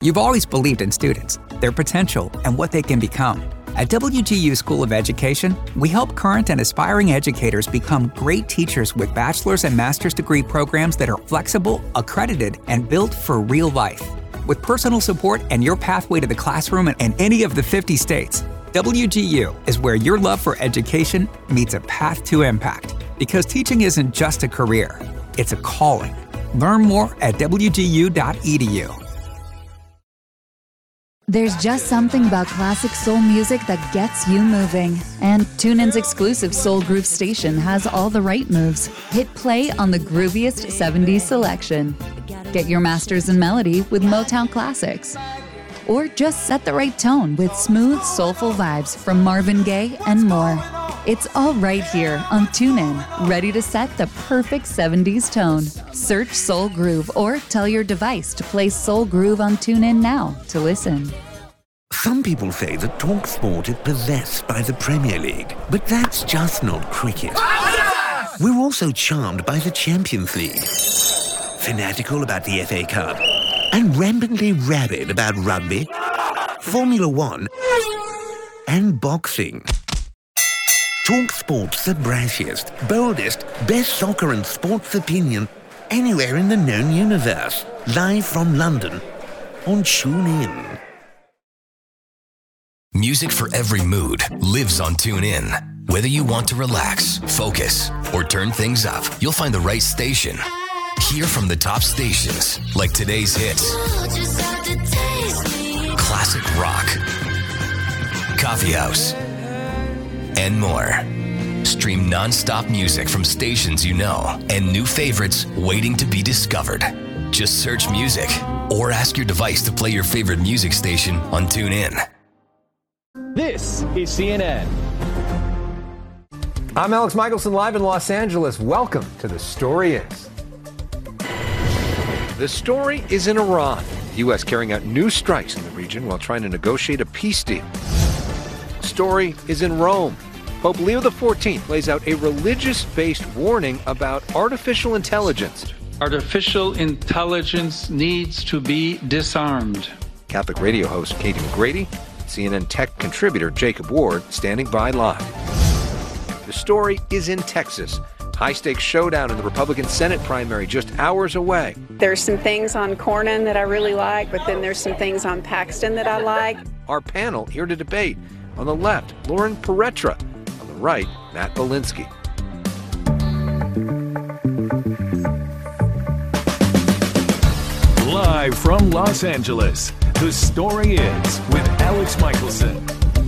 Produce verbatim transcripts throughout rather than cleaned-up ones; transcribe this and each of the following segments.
You've always believed in students, their potential, and what they can become. At W G U School of Education, we help current and aspiring educators become great teachers with bachelor's and master's degree programs that are flexible, accredited, and built for real life. With personal support and your pathway to the classroom in any of the fifty states, W G U is where your love for education meets a path to impact. Because teaching isn't just a career, it's a calling. Learn more at W G U dot E D U. There's just something about classic soul music that gets you moving. And TuneIn's exclusive Soul Groove station has all the right moves. Hit play on the grooviest seventies selection. Get your masters in melody with Motown classics. Or just set the right tone with smooth, soulful vibes from Marvin Gaye and more. It's all right here on TuneIn, ready to set the perfect seventies tone. Search Soul Groove or tell your device to play Soul Groove on TuneIn now to listen. Some people say that TalkSport is possessed by the Premier League, but that's just not cricket. We're also charmed by the Champions League, fanatical about the F A Cup, and rampantly rabid about rugby, Formula One, and boxing. TalkSport's the brashiest, boldest, best soccer and sports opinion anywhere in the known universe. Live from London on TuneIn. Music for every mood lives on TuneIn. Whether you want to relax, focus, or turn things up, you'll find the right station. Hear from the top stations like today's hits, classic rock, coffee house, and more. Stream non-stop music from stations you know and new favorites waiting to be discovered. Just search music or ask your device to play your favorite music station on TuneIn. This is C N N. I'm Alex Michelson, live in Los Angeles. Welcome to The Story Is. The story is in Iran. The U S carrying out new strikes in the region while trying to negotiate a peace deal. The story is in Rome. Pope Leo the fourteenth lays out a religious-based warning about artificial intelligence. Artificial intelligence needs to be disarmed. Catholic radio host Katie McGrady, C N N tech contributor Jacob Ward standing by live. The story is in Texas. High-stakes showdown in the Republican Senate primary just hours away. There's some things on Cornyn that I really like, but then there's some things on Paxton that I like. Our panel here to debate. On the left, Lauren Peretra. On the right, Matt Belinsky. Live from Los Angeles, The Story Is with Alex Michelson.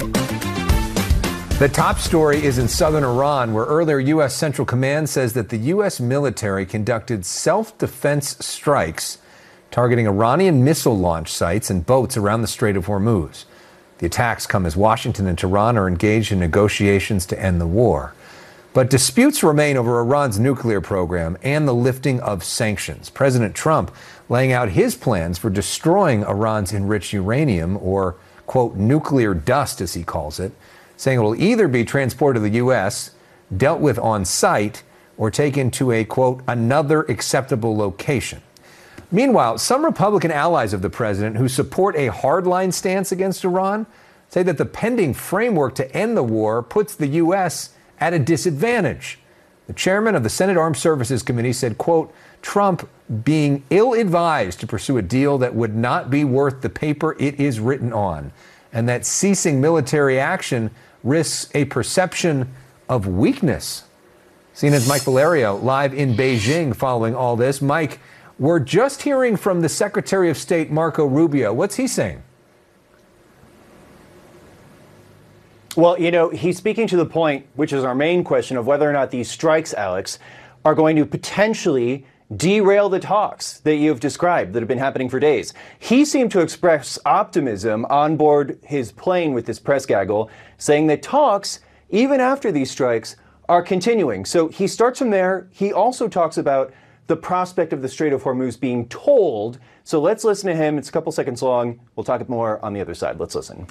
The top story is in southern Iran, where earlier U S Central Command says that the U S military conducted self-defense strikes targeting Iranian missile launch sites and boats around the Strait of Hormuz. The attacks come as Washington and Tehran are engaged in negotiations to end the war. But disputes remain over Iran's nuclear program and the lifting of sanctions. President Trump laying out his plans for destroying Iran's enriched uranium, or, quote, nuclear dust, as he calls it, saying it will either be transported to the U S, dealt with on site, or taken to a, quote, another acceptable location. Meanwhile, some Republican allies of the president who support a hardline stance against Iran say that the pending framework to end the war puts the U S at a disadvantage. The chairman of the Senate Armed Services Committee said, quote, Trump being ill-advised to pursue a deal that would not be worth the paper it is written on, and that ceasing military action risks a perception of weakness. C N N's Mike Valerio live in Beijing following all this. Mike, we're just hearing from the Secretary of State, Marco Rubio. What's he saying? Well, you know, he's speaking to the point, which is our main question, of whether or not these strikes, Alex, are going to potentially derail the talks that you've described that have been happening for days. He seemed to express optimism on board his plane with this press gaggle, saying that talks, even after these strikes, are continuing. So he starts from there. He also talks about the prospect of the Strait of Hormuz being tolled. So let's listen to him. It's a couple seconds long. We'll talk more on the other side. Let's listen.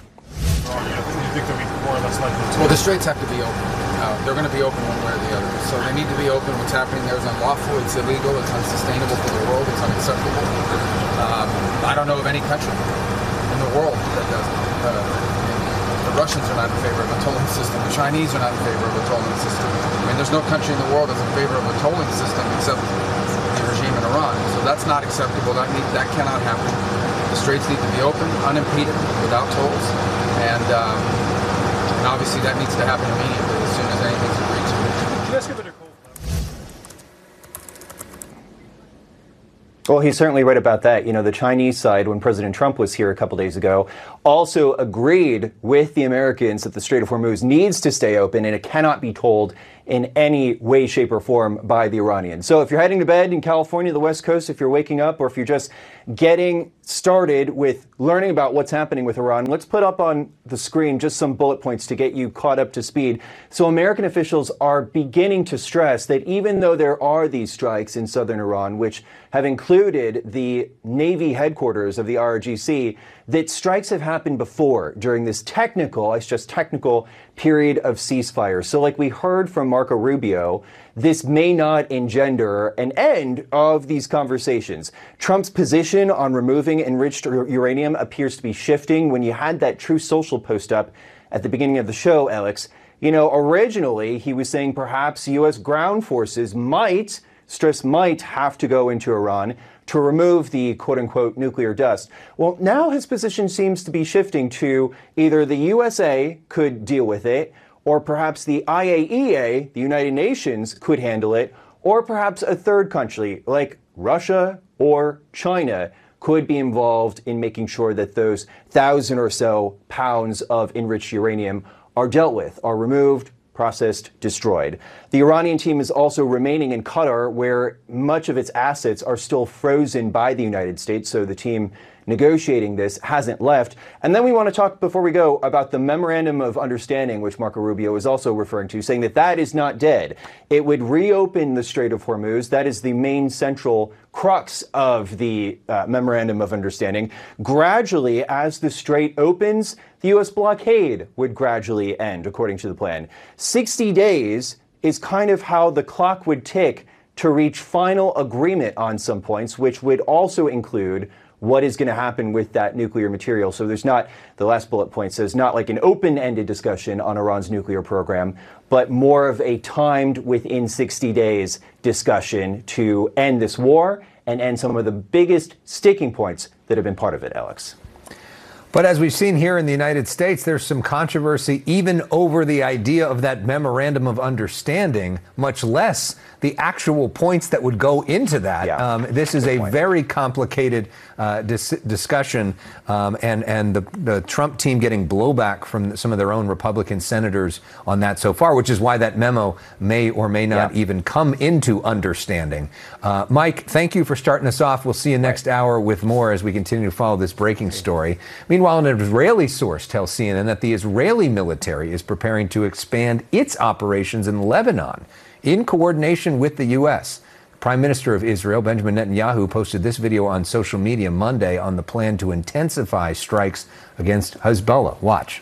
Well, the straits have to be open. Uh, they're going to be open one way or the other. So they need to be open. What's happening there is unlawful. It's illegal. It's unsustainable for the world. It's unacceptable. Um, I don't know of any country in the world that does it. Uh, the Russians are not in favor of a tolling system. The Chinese are not in favor of a tolling system. I mean, there's no country in the world that's in favor of a tolling system except the regime in Iran. So that's not acceptable. That need, that cannot happen. The straits need to be open, unimpeded, without tolls, and, um, and obviously that needs to happen immediately as soon as anything's agreed to. Well, he's certainly right about that. You know, the Chinese side, when President Trump was here a couple days ago, also agreed with the Americans that the Strait of Hormuz needs to stay open and it cannot be tolled in any way, shape, or form by the Iranians. So if you're heading to bed in California, the West Coast, if you're waking up, or if you're just getting started with learning about what's happening with Iran, let's put up on the screen just some bullet points to get you caught up to speed. So American officials are beginning to stress that even though there are these strikes in southern Iran, which have included the Navy headquarters of the I R G C, that strikes have happened before during this technical, I stress technical, period of ceasefire. So like we heard from Marco Rubio, this may not engender an end of these conversations. Trump's position on removing enriched uranium appears to be shifting. When you had that Truth Social post up at the beginning of the show, Alex, you know, originally he was saying perhaps U S ground forces might, stress might, have to go into Iran to remove the quote-unquote nuclear dust. Well, now his position seems to be shifting to either the U S A could deal with it, or perhaps the I A E A, the United Nations, could handle it, or perhaps a third country like Russia or China could be involved in making sure that those thousand or so pounds of enriched uranium are dealt with, are removed, processed, destroyed. The Iranian team is also remaining in Qatar, where much of its assets are still frozen by the United States, so the team negotiating this hasn't left. And then we want to talk, before we go, about the Memorandum of Understanding, which Marco Rubio is also referring to, saying that that is not dead. It would reopen the Strait of Hormuz. That is the main central crux of the uh, Memorandum of Understanding. Gradually, as the strait opens, the U S blockade would gradually end, according to the plan. sixty days is kind of how the clock would tick to reach final agreement on some points, which would also include what is going to happen with that nuclear material. So there's not, the last bullet point says, not like an open-ended discussion on Iran's nuclear program, but more of a timed within sixty days discussion to end this war and end some of the biggest sticking points that have been part of it, Alex. But as we've seen here in the United States, there's some controversy even over the idea of that memorandum of understanding, much less the actual points that would go into that. Yeah, um, this is a point. very complicated uh, dis- discussion, um, and, and the, the Trump team getting blowback from some of their own Republican senators on that so far, which is why that memo may or may not yeah. even come into understanding. Uh, Mike, thank you for starting us off. We'll see you next right. hour with more as we continue to follow this breaking story. Meanwhile, an Israeli source tells C N N that the Israeli military is preparing to expand its operations in Lebanon in coordination with the U S. Prime Minister of Israel, Benjamin Netanyahu, posted this video on social media Monday on the plan to intensify strikes against Hezbollah. Watch.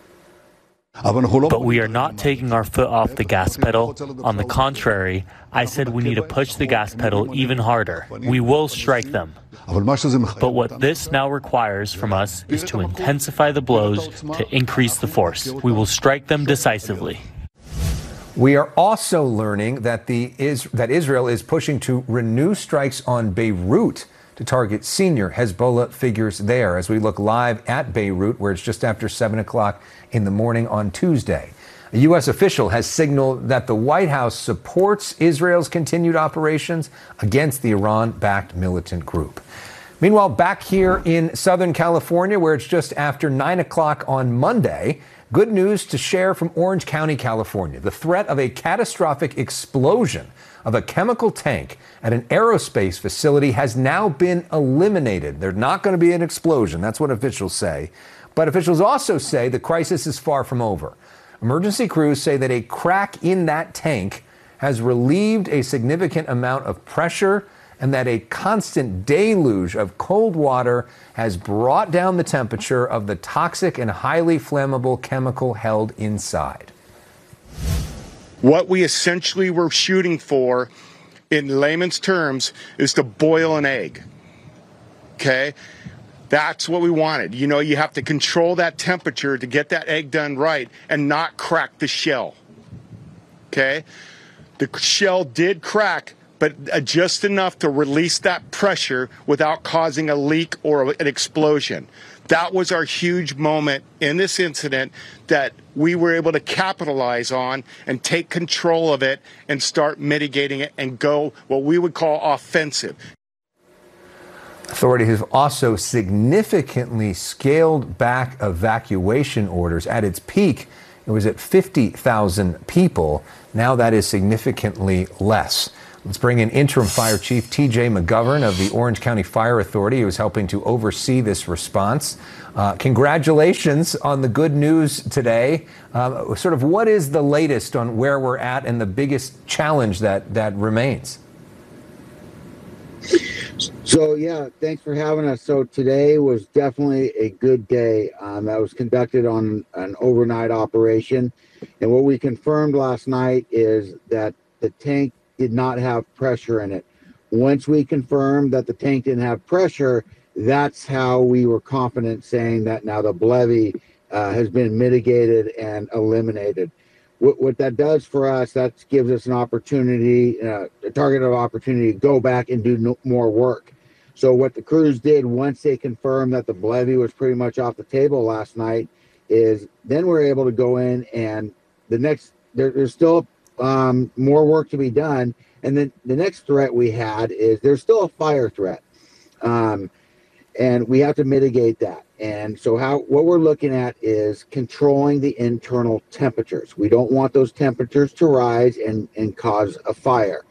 But we are not taking our foot off the gas pedal. On the contrary, I said we need to push the gas pedal even harder. We will strike them. But what this now requires from us is to intensify the blows to increase the force. We will strike them decisively. We are also learning that the is that Israel is pushing to renew strikes on Beirut to target senior Hezbollah figures there, as we look live at Beirut, where it's just after seven o'clock in the morning on Tuesday. A U S official has signaled that the White House supports Israel's continued operations against the Iran-backed militant group. Meanwhile, back here in Southern California, where it's just after nine o'clock on Monday, good news to share from Orange County, California. The threat of a catastrophic explosion of a chemical tank at an aerospace facility has now been eliminated. There's not going to be an explosion. That's what officials say. But officials also say the crisis is far from over. Emergency crews say that a crack in that tank has relieved a significant amount of pressure and that a constant deluge of cold water has brought down the temperature of the toxic and highly flammable chemical held inside. What we essentially were shooting for, in layman's terms, is to boil an egg. Okay? That's what we wanted. You know, you have to control that temperature to get that egg done right and not crack the shell. Okay? The shell did crack, but just enough to release that pressure without causing a leak or an explosion. That was our huge moment in this incident that we were able to capitalize on and take control of it and start mitigating it and go what we would call offensive. Authorities have also significantly scaled back evacuation orders. At its peak, it was at fifty thousand people. Now that is significantly less. Let's bring in Interim Fire Chief T J McGovern of the Orange County Fire Authority, who is helping to oversee this response. Uh, congratulations on the good news today. Uh, sort of what is the latest on where we're at and the biggest challenge that, that remains? So, yeah, thanks for having us. So today was definitely a good day. Um, that was conducted on an overnight operation. And what we confirmed last night is that the tank did not have pressure in it. Once we confirmed that the tank didn't have pressure, that's how we were confident saying that now the BLEVE uh, has been mitigated and eliminated. What, what that does for us, that gives us an opportunity, uh, a targeted opportunity to go back and do no, more work. So what the crews did once they confirmed that the BLEVE was pretty much off the table last night is then we're able to go in and the next, there, there's still um, more work to be done. And then the next threat we had is there's still a fire threat. Um, and we have to mitigate that. And so how what we're looking at is controlling the internal temperatures. We don't want those temperatures to rise and, and cause a fire.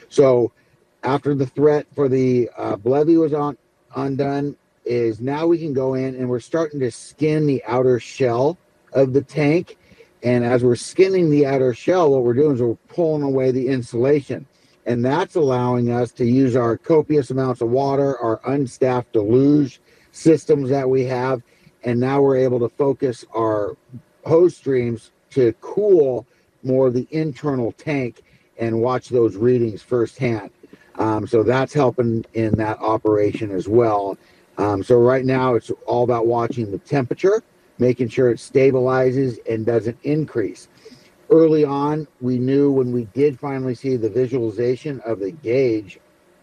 So after the threat for the uh, BLEVE was on, undone, is now we can go in and we're starting to skin the outer shell of the tank. And as we're skinning the outer shell, what we're doing is we're pulling away the insulation. And that's allowing us to use our copious amounts of water, our unstaffed deluge systems that we have. And now we're able to focus our hose streams to cool more of the internal tank and watch those readings firsthand. Um, so that's helping in that operation as well. Um, so right now it's all about watching the temperature, making sure it stabilizes and doesn't increase. Early on, we knew when we did finally see the visualization of the gauge,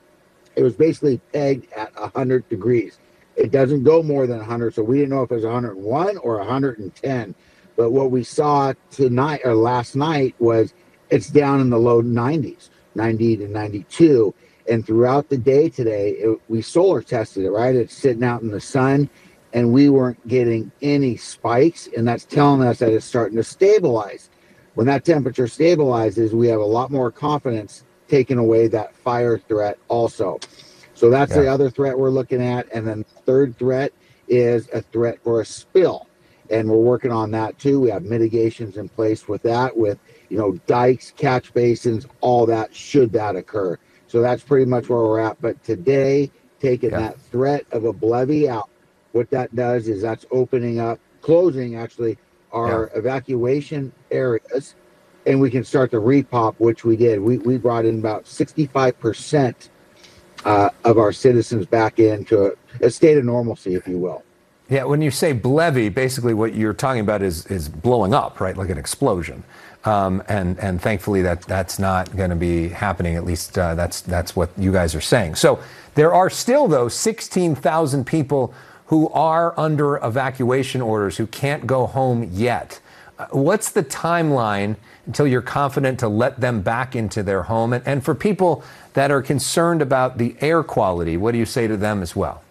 it was basically pegged at one hundred degrees. It doesn't go more than one hundred, so we didn't know if it was one hundred one or one hundred ten. But what we saw tonight or last night was it's down in the low nineties, ninety to ninety-two. And throughout the day today, it, we solar tested it, right? It's sitting out in the sun, and we weren't getting any spikes, and that's telling us that it's starting to stabilize. When that temperature stabilizes, we have a lot more confidence taking away that fire threat also. So that's yeah. the other threat we're looking at. And then the third threat is a threat for a spill. And we're working on that too. We have mitigations in place with that, with, you know, dikes, catch basins, all that, should that occur. So that's pretty much where we're at. But today, taking yeah. that threat of a BLEVE out, what that does is that's opening up, closing actually, our yeah. evacuation areas, and we can start the repop, which we did. We we brought in about sixty-five percent uh, of our citizens back into a, a state of normalcy, if you will. Yeah, when you say BLEVE, basically what you're talking about is is blowing up, right, like an explosion. Um, and and thankfully that that's not going to be happening. At least uh, that's that's what you guys are saying. So there are still, though, sixteen thousand people who are under evacuation orders, who can't go home yet. Uh, what's the timeline until you're confident to let them back into their home? And, and for people that are concerned about the air quality, what do you say to them as well?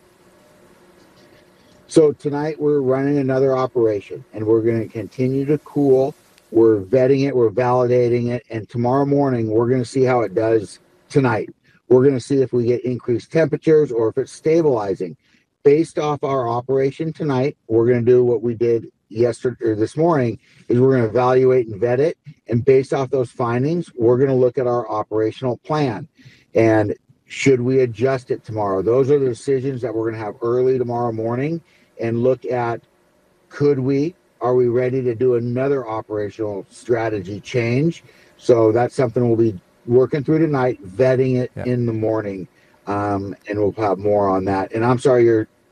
So tonight we're running another operation, and we're going to continue to cool. We're vetting it, we're validating it, and tomorrow morning we're going to see how it does tonight. We're going to see if we get increased temperatures or if it's stabilizing. Based off our operation tonight, we're going to do what we did yesterday or this morning, is we're going to evaluate and vet it. And based off those findings, we're going to look at our operational plan. And should we adjust it tomorrow? Those are the decisions that we're going to have early tomorrow morning and look at, could we, are we ready to do another operational strategy change? So that's something we'll be working through tonight, vetting it yeah. in the morning. Um, and we'll have more on that. And I'm sorry, your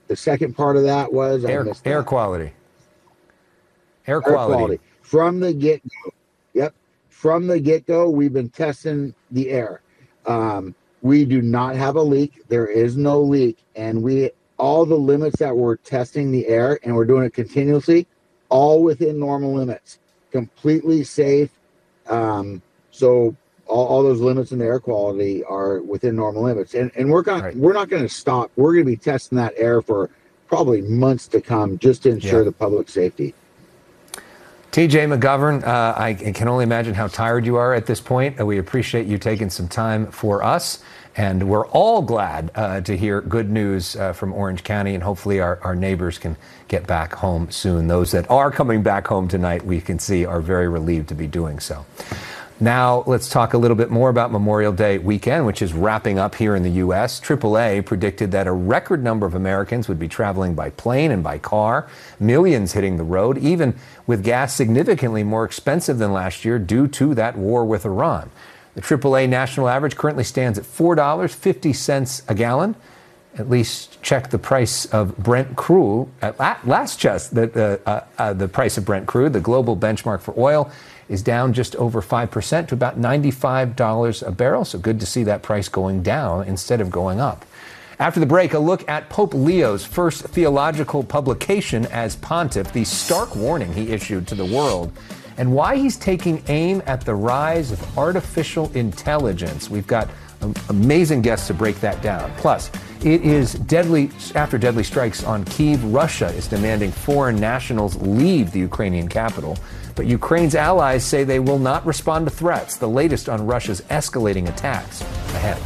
the second part of that was I air, missed air that. quality. Air Air quality. quality. From the get-go. Yep. From the get-go, we've been testing the air. Um, we do not have a leak. There is no leak. And we all the limits that we're testing the air, and we're doing it continuously, all within normal limits. Completely safe. Um, so all, all those limits in the air quality are within normal limits. And and we're going right. we're not going to stop. We're going to be testing that air for probably months to come just to ensure yeah. the public safety. T J McGovern, uh, I can only imagine how tired you are at this point. Uh, we appreciate you taking some time for us. And we're all glad uh, to hear good news uh, from Orange County, and hopefully our, our neighbors can get back home soon. Those that are coming back home tonight, we can see, are very relieved to be doing so. Now, let's talk a little bit more about Memorial Day weekend, which is wrapping up here in the U S triple A predicted that a record number of Americans would be traveling by plane and by car, millions hitting the road, even with gas significantly more expensive than last year due to that war with Iran. The triple A national average currently stands at four dollars and fifty cents a gallon. At least check the price of Brent crude. At last chest, the, uh, uh, the price of Brent crude, the global benchmark for oil, is down just over five percent to about ninety-five dollars a barrel. So good to see that price going down instead of going up. After the break, a look at Pope Leo's first theological publication as pontiff, the stark warning he issued to the world, and why he's taking aim at the rise of artificial intelligence. We've got um, amazing guests to break that down. Plus, it is deadly after deadly strikes on Kyiv. Russia is demanding foreign nationals leave the Ukrainian capital, but Ukraine's allies say they will not respond to threats. The latest on Russia's escalating attacks ahead.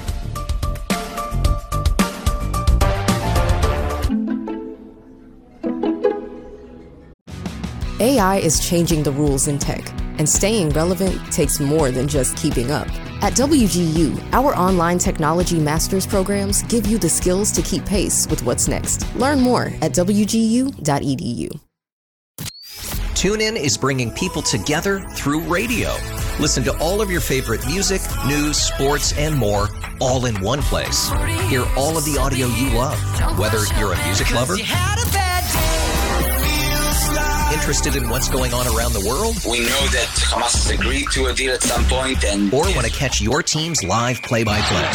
A I is changing the rules in tech, and staying relevant takes more than just keeping up. At W G U, our online technology master's programs give you the skills to keep pace with what's next. Learn more at w g u dot e d u. TuneIn is bringing people together through radio. Listen to all of your favorite music, news, sports, and more, all in one place. Hear all of the audio you love, whether you're a music lover, interested in what's going on around the world? We know that Hamas has agreed to a deal at some point, and or want to catch your team's live play-by-play.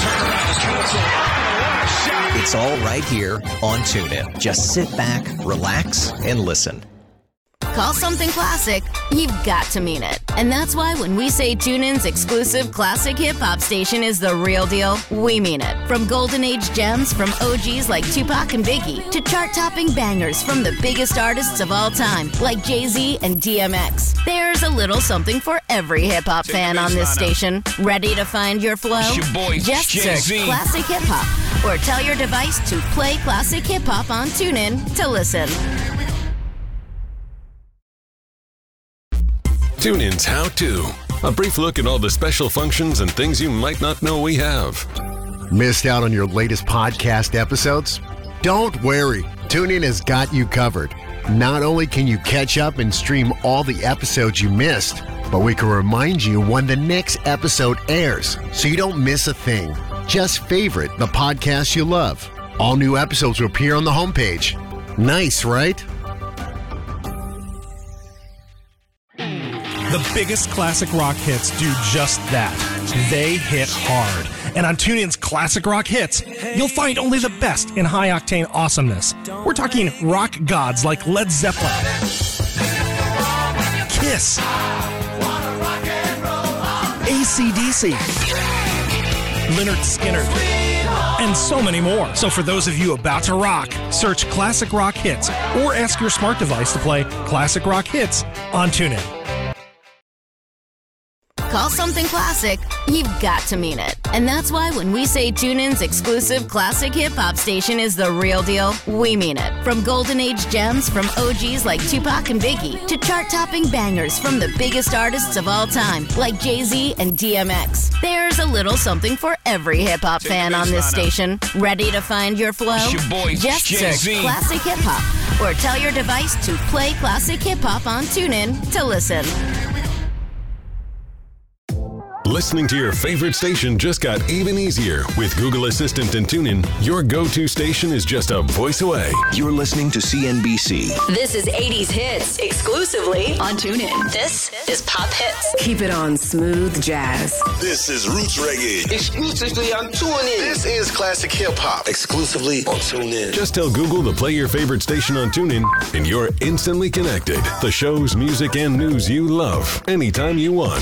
It's all right here on TuneIn. Just sit back, relax, and listen. Call something classic, you've got to mean it. And that's why when we say TuneIn's exclusive classic hip-hop station is the real deal, we mean it. From golden age gems from O Gs like Tupac and Biggie to chart-topping bangers from the biggest artists of all time like Jay-Z and D M X. There's a little something for every hip-hop fan on this station. Ready to find your flow? It's your boy, Just Jay-Z. search Classic Hip-Hop or tell your device to play Classic Hip-Hop on TuneIn to listen. TuneIn's How To. A brief look at all the special functions and things you might not know we have. Missed out on your latest podcast episodes? Don't worry. TuneIn has got you covered. Not only can you catch up and stream all the episodes you missed, but we can remind you when the next episode airs so you don't miss a thing. Just favorite the podcast you love. All new episodes will appear on the homepage. Nice, right? The biggest classic rock hits do just that. They hit hard. And on TuneIn's Classic Rock Hits, you'll find only the best in high-octane awesomeness. We're talking rock gods like Led Zeppelin, Kiss, A C D C, Lynyrd Skynyrd, and so many more. So for those of you about to rock, search Classic Rock Hits or ask your smart device to play Classic Rock Hits on TuneIn. Call something classic, you've got to mean it. And that's why when we say TuneIn's exclusive classic hip-hop station is the real deal, we mean it. From golden age gems from O Gs like Tupac and Biggie to chart-topping bangers from the biggest artists of all time like Jay-Z and D M X. There's a little something for every hip-hop fan on this station. Ready to find your flow? It's your boy, Just Jay-Z. search Classic Hip-Hop or tell your device to play Classic Hip-Hop on TuneIn to listen. Listening to your favorite station just got even easier. With Google Assistant and TuneIn, your go-to station is just a voice away. You're listening to C N B C. This is eighties hits exclusively on TuneIn. This is Pop Hits. Keep it on smooth jazz. This is Roots Reggae. Exclusively on TuneIn. This is classic hip hop. Exclusively on TuneIn. Just tell Google to play your favorite station on TuneIn, and you're instantly connected. The shows, music, and news you love anytime you want.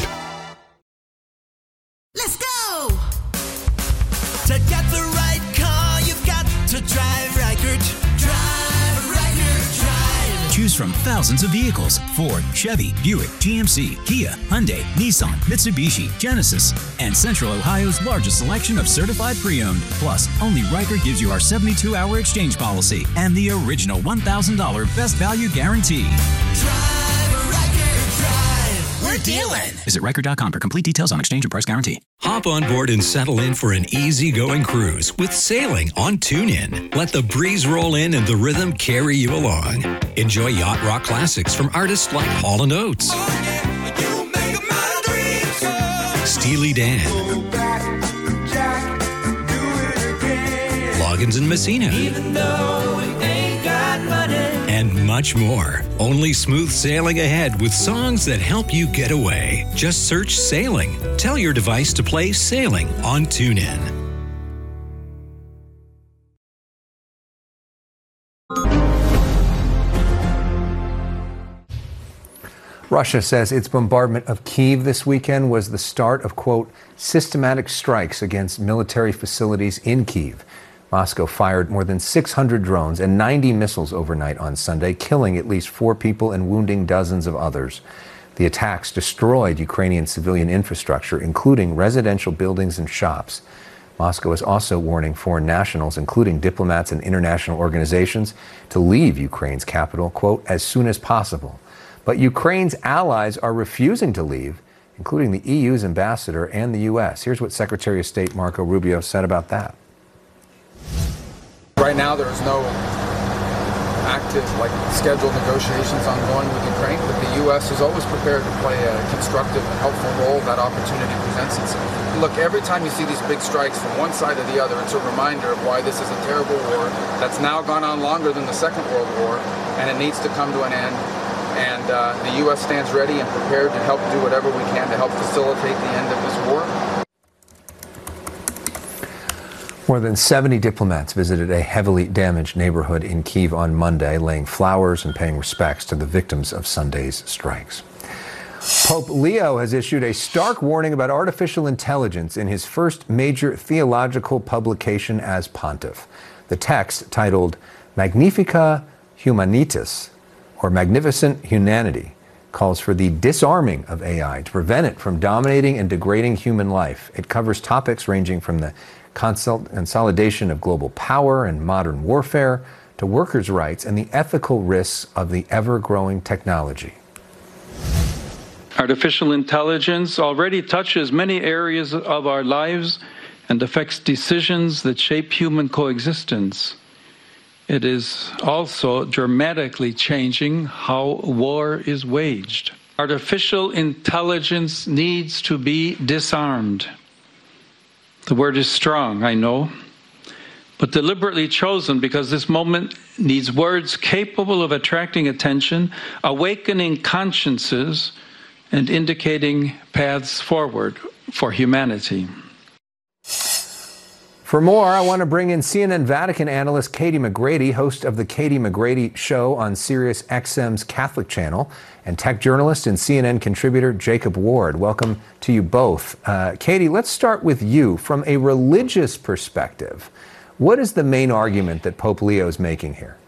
Let's go! To get the right car, you've got to drive Reichert. Drive Reichert, drive. Choose from thousands of vehicles: Ford, Chevy, Buick, G M C, Kia, Hyundai, Nissan, Mitsubishi, Genesis, and Central Ohio's largest selection of certified pre-owned. Plus, only Reichert gives you our seventy-two hour exchange policy and the original one thousand dollars best value guarantee. We're dealing. Visit Reichert dot com for complete details on exchange and price guarantee. Hop on board and settle in for an easygoing cruise with sailing on TuneIn. Let the breeze roll in and the rhythm carry you along. Enjoy yacht rock classics from artists like Hall and Oates, Steely Dan, Loggins and Messina, Even though we ain't got money. and much more. Only smooth sailing ahead with songs that help you get away. Just search Sailing. Tell your device to play Sailing on TuneIn. Russia says its bombardment of Kyiv this weekend was the start of, quote, systematic strikes against military facilities in Kyiv. Moscow fired more than six hundred drones and ninety missiles overnight on Sunday, killing at least four people and wounding dozens of others. The attacks destroyed Ukrainian civilian infrastructure, including residential buildings and shops. Moscow is also warning foreign nationals, including diplomats and international organizations, to leave Ukraine's capital, quote, as soon as possible. But Ukraine's allies are refusing to leave, including the E U's ambassador and the U S. Here's what Secretary of State Marco Rubio said about that. Right now, there is no active, like, scheduled negotiations ongoing with Ukraine, but the U S is always prepared to play a constructive and helpful role if that opportunity presents itself. Look, every time you see these big strikes from one side or the other, it's a reminder of why this is a terrible war that's now gone on longer than the Second World War, and it needs to come to an end. And uh, the U S stands ready and prepared to help do whatever we can to help facilitate the end of this war. More than seventy diplomats visited a heavily damaged neighborhood in Kyiv on Monday, laying flowers and paying respects to the victims of Sunday's strikes. Pope Leo has issued a stark warning about artificial intelligence in his first major theological publication as pontiff. The text, titled Magnifica Humanitas, or Magnificent Humanity, calls for the disarming of A I to prevent it from dominating and degrading human life. It covers topics ranging from the consolidation of global power and modern warfare to workers' rights and the ethical risks of the ever-growing technology. Artificial intelligence already touches many areas of our lives and affects decisions that shape human coexistence. It is also dramatically changing how war is waged. Artificial intelligence needs to be disarmed. The word is strong, I know, but deliberately chosen because this moment needs words capable of attracting attention, awakening consciences, and indicating paths forward for humanity. For more, I want to bring in C N N Vatican analyst Katie McGrady, host of the Katie McGrady Show on Sirius X M's Catholic Channel, and tech journalist and C N N contributor Jacob Ward. Welcome to you both. Uh, Katie, let's start with you. From a religious perspective, what is the main argument that Pope Leo is making here?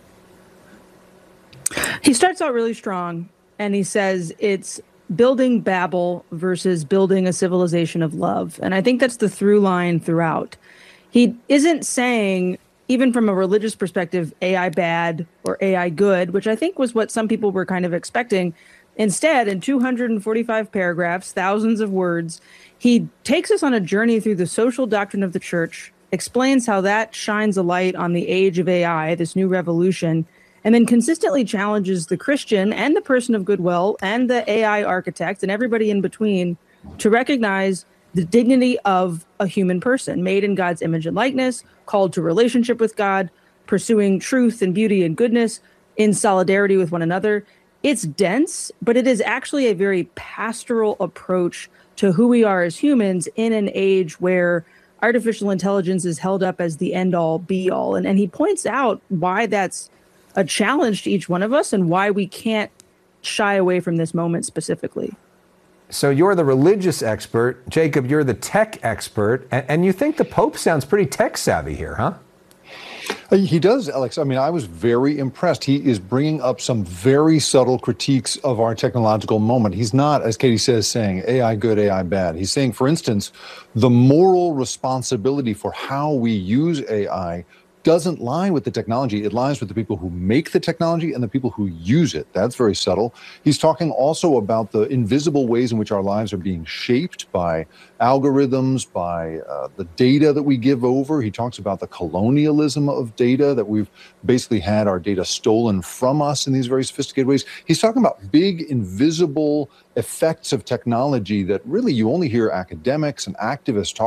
He starts out really strong, and he says it's building Babel versus building a civilization of love. And I think that's the through line throughout. He isn't saying, even from a religious perspective, A I bad or A I good, which I think was what some people were kind of expecting. Instead, in two hundred forty-five paragraphs, thousands of words, he takes us on a journey through the social doctrine of the church, explains how that shines a light on the age of A I, this new revolution, and then consistently challenges the Christian and the person of goodwill and the A I architect and everybody in between to recognize the dignity of a human person made in God's image and likeness, called to relationship with God, pursuing truth and beauty and goodness in solidarity with one another. It's dense, but it is actually a very pastoral approach to who we are as humans in an age where artificial intelligence is held up as the end all be all. And, and he points out why that's a challenge to each one of us and why we can't shy away from this moment specifically. So you're the religious expert. Jacob, you're the tech expert. And, and you think the Pope sounds pretty tech savvy here, huh? He does, Alex. I mean, I was very impressed. He is bringing up some very subtle critiques of our technological moment. He's not, as Katie says, saying A I good, A I bad. He's saying, for instance, the moral responsibility for how we use A I doesn't lie with the technology. It lies with the people who make the technology and the people who use it. That's very subtle. He's talking also about the invisible ways in which our lives are being shaped by algorithms, by uh, the data that we give over. He talks about the colonialism of data, that we've basically had our data stolen from us in these very sophisticated ways. He's talking about big, invisible effects of technology that really you only hear academics and activists talk